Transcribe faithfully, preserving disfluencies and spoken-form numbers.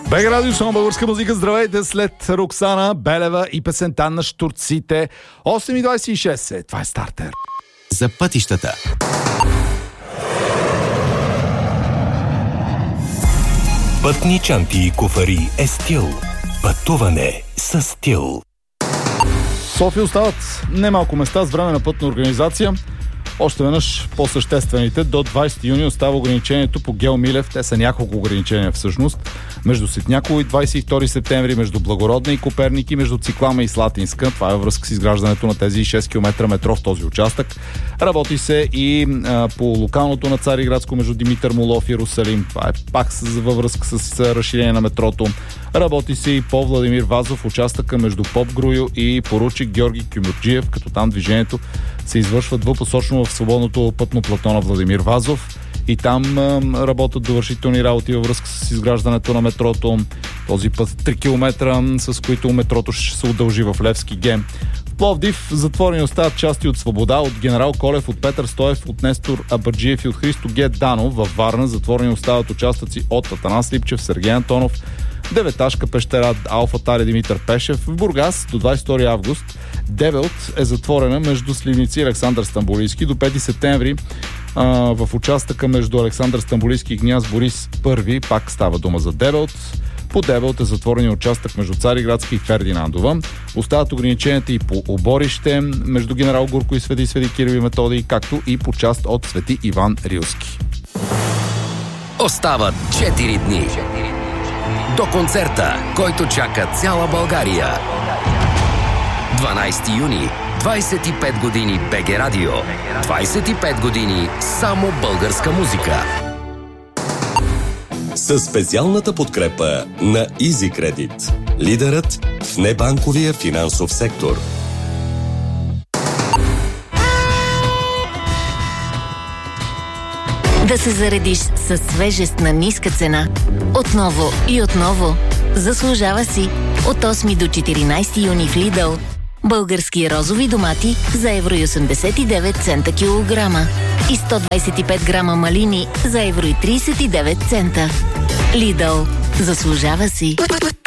БГ Радио, шоу българска музика. Здравейте след Роксана Белева и песента на Щурците. осем и двайсет и шест е. Това е стартер. За пътищата. Пътни чанти и куфари е стил. Пътуване с стил. В София остават немалко места с време на пътна организация. Още веднъж по-съществените. До двайсети юни остава ограничението по Гео Милев. Те са няколко ограничения всъщност. Между Ситняково и двайсет и втори септември, между Благородна и Коперник и между Циклама и Слатинска. Това е във връзка с изграждането на тези шест километра метро в този участък. Работи се и а, по локалното на Цариградско между Димитър Молов и Иерусалим. Това е пак с, във връзка с разширение на метрото. Работи се и по Владимир Вазов, участъка между Поп Грую и поручик Георги Кюмюрджиев, като там движението се извършва двупосочно в свободното пътно плато на Владимир Вазов. И там а, работят довършителни работи във връзка с изграждането на метрото. Този път три километра, с които метрото ще се удължи в Левски Г. В Пловдив затворени остават части от Свобода, от Генерал Колев, от Петър Стоев, от Нестор Абаджиев и от Христо Г. Данов. Във Варна затворени остават участъци от Атанас Липчев, Сергей Антонов, Деветашка пещера, Алфа Тари, Димитър Пешев. В Бургас до двайсет и втори август Девелт е затворена между Сливници и Александър Стамболийски. До пети септември а, в участъка между Александър Стамболийски и Княз Борис Първи пак става дума за Девелт. По Девелт е затворен участък между Цариградска и Фердинандова. Остават ограниченията и по Оборище, между Генерал Гурко и Свети Свети Кирил и Методий, както и по част от Свети Иван Рилски. Остават четири дни до концерта, който чака цяла България. дванайсети юни, двайсет и пет години БГ Радио. двайсет и пет години само българска музика. Със специалната подкрепа на EasyCredit, лидерът в небанковия финансов сектор. Да се заредиш със свежест на ниска цена. Отново и отново. Заслужава си. От осми до четиринайсети юни в Lidl. Български розови домати за евро и осемдесет и девет цента килограма. И сто двайсет и пет грама малини за евро и трийсет и девет цента. Lidl. Заслужава си.